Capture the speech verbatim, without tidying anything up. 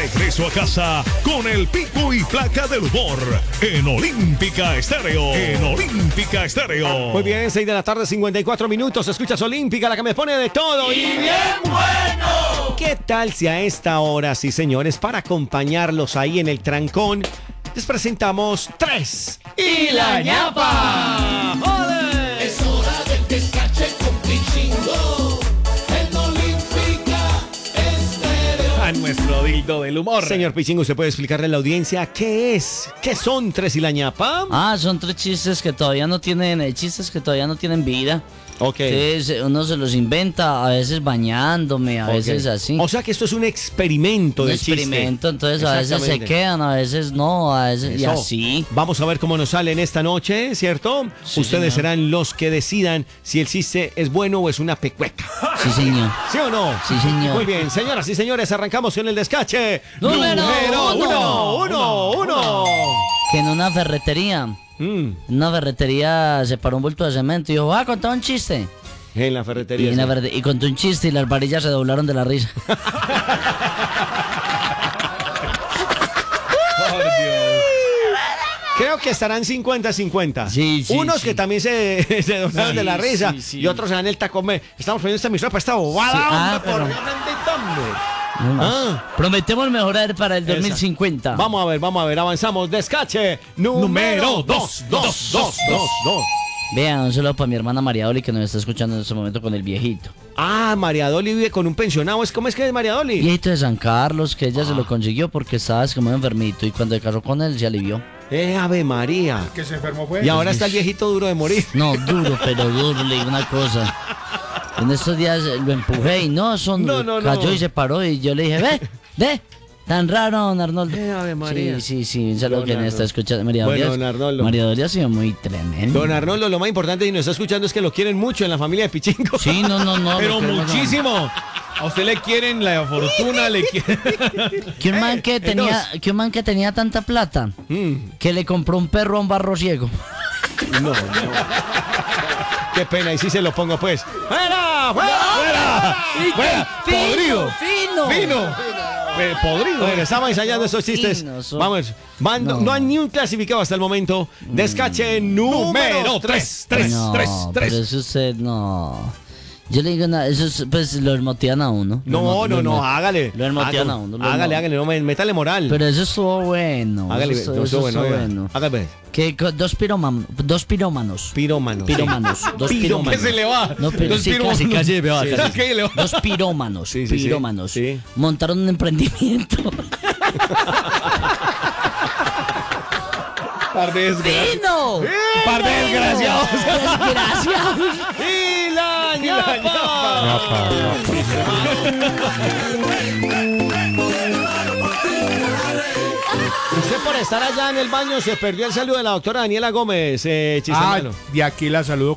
regreso a casa con el pico y placa del humor en Olímpica Estéreo. En Olímpica Estéreo. Muy bien, seis de la tarde, cincuenta y cuatro minutos. Escuchas Olímpica, la que me pone de todo. ¡Y bien bueno! ¿Qué tal si a esta hora, sí señores, para acompañarlos ahí en el trancón, les presentamos tres ¡Y la ñapa! ¡Ole! Es hora del descache con Pichingo en Olímpica Estéreo. A nuestro dildo del humor. Señor Pichingo, ¿usted puede explicarle a la audiencia qué es? ¿Qué son tres y la ñapa? Ah, son tres chistes que todavía no tienen, eh, chistes que todavía no tienen vida. Ok. Entonces, uno se los inventa, a veces bañándome, a Ok. veces así. O sea que esto es un experimento Un de experimento, chiste. entonces a veces se Exactamente. quedan, a veces no, a veces y Eso. así. Vamos a ver cómo nos sale en esta noche, ¿cierto? Sí, Ustedes señor. serán los que decidan si el chiste es bueno o es una pecueca. Sí, señor. ¿Sí o no? Sí, señor. Muy bien, señoras y señores, arrancamos con el descache. Número uno, uno. uno, uno. Que en una ferretería, Mm, en una ferretería se paró un bulto de cemento y dijo, va a contar un chiste. en la Y, ferretería. en la sí. ferre- y contó un chiste y las varillas se doblaron de la risa. Creo que estarán cincuenta cincuenta. Sí, sí, Unos sí. que también se, se doblaron Sí, de la risa sí, sí. y otros se dan el taco. Me- Estamos poniendo esta emisora para esta bobada. Sí, ah, hombre, por pero- Dios bendito, hombre. No más. Ah. Prometemos mejorar para el dos mil cincuenta. Vamos a ver, vamos a ver, avanzamos. Descache número Número dos, dos, dos, dos, dos, dos. Vean, un saludo para mi hermana María Doli que nos está escuchando en este momento con el viejito. Ah, María Doli vive con un pensionado. ¿Es- ¿Cómo es que es María Doli? Viejito de San Carlos, que ella se lo consiguió porque estaba como enfermito y cuando se casó con él se alivió. Eh, Ave María. Que se enfermó fue. Y ahora está el viejito duro de morir. No, duro, pero duro, le digo una cosa. En estos días lo empujé y no, son No, no, no. cayó y se paró y yo le dije, ve, ve, tan raro, don Arnoldo. Eh, Ave María. Sí, sí, sí, un saludo Don que me está Arnoldo. escuchando. María Bueno, Doli, don Arnoldo. María Doli ha sido muy tremendo. Don Arnoldo, lo más importante y nos está escuchando es que lo quieren mucho en la familia de Pichingo. Sí, no, no, no. Pero lo queremos, no. muchísimo. A usted le quieren la fortuna, le quieren. Que un man que Eh, tenía, que un man que tenía tanta plata Mm, que le compró un perro a un barro ciego. no, no. Qué pena, y si se lo pongo pues. ¡Fuera! ¡Fuera! ¡Fuera! ¡Fuera! ¡Podrido! ¡Fino! ¡Vino! Eh, podrido. Bueno, estamos ensayando esos chistes. Finos son. Vamos, van- no. No. hay ni un clasificado hasta el momento. Descache número Número tres. tres. No, tres, tres. pero eso usted no. Yo le digo nada, eso es, pues lo desmotivan a uno. Lo No, mo- no, lo no, mo- hágale. Lo desmotivan Hágale, a uno. lo Hágale, mo- hágale, no, me- métale moral. Pero eso estuvo bueno. Hágale, eso, no, eso eso bueno, estuvo oiga. bueno. Hágale. Que co- dos pirómanos, dos pirómanos. Pirómano. Pirómanos, dos Pirómanos. pirómanos. ¿Qué se le va? No, pero Dos sí, pirómanos. casi, casi me va, Sí, casi. ¿Qué le va? Dos pirómanos, Sí, sí, sí. pirómanos. Sí. Montaron un emprendimiento. Par de desgraciados. ¡Fino! Par de desgraciados. Desgraciados. ¡Y la ñapa! Usted por estar allá en el baño se perdió el saludo de la doctora Daniela Gómez, eh, Ah, Chisamano. de aquí la saludo